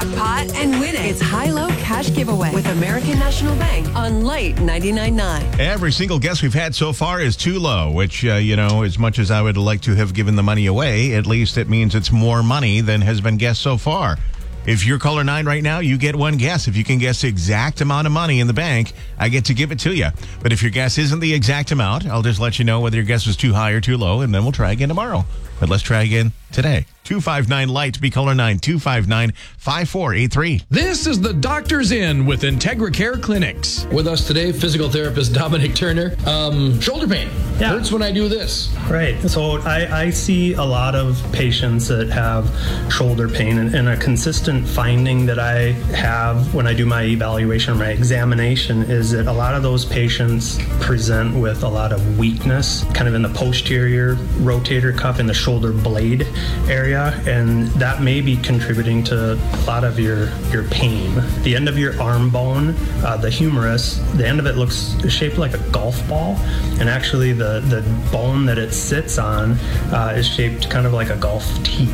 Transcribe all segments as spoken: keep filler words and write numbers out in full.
jackpot and win it. It's high-low cash giveaway with American National Bank on Light ninety-nine point nine. Every single guess we've had so far is too low, which, uh, you know, as much as I would like to have given the money away, at least it means it's more money than has been guessed so far. If you're caller nine right now, you get one guess. If you can guess the exact amount of money in the bank, I get to give it to you. But if your guess isn't the exact amount, I'll just let you know whether your guess was too high or too low, and then we'll try again tomorrow. But let's try again today. two five nine light, be caller nine, two five nine, five four eight three. This is the Doctor's In with Integra Care Clinics. With us today, physical therapist Dominic Turner. Um, shoulder pain. Yeah. Hurts when I do this. Right. So I, I see a lot of patients that have shoulder pain, and, and a consistent finding that I have when I do my evaluation or my examination is that a lot of those patients present with a lot of weakness, kind of in the posterior rotator cuff and the shoulder blade area, and that may be contributing to a lot of your, your pain. The end of your arm bone, uh, the humerus, the end of it looks shaped like a golf ball, and actually the, the bone that it sits on uh, is shaped kind of like a golf tee.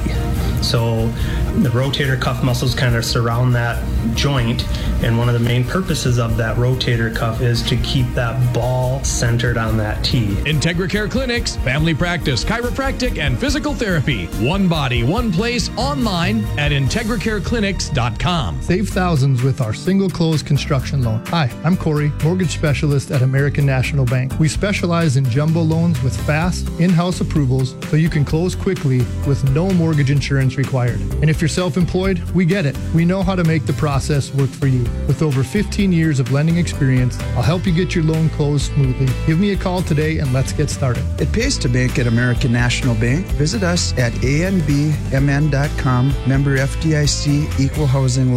So the rotator cuff muscles kind of surround that joint, and one of the main purposes of that rotator cuff is to keep that ball centered on that tee. Integra Care Clinics, family practice, chiropractic, and physical therapy. One body, one place, online at integra care clinics dot com. Save thousands with our single close construction loan. Hi, I'm Corey, mortgage specialist at American National Bank. We specialize in jumbo loans with fast, in-house approvals so you can close quickly with no mortgage insurance required. And if you're self-employed, we get it. We know how to make the process work for you. With over fifteen years of lending experience, I'll help you get your loan closed smoothly. Give me a call today and let's get started. It pays to bank at American National Bank. Visit us at a n b m n dot com, member F D I C, equal housing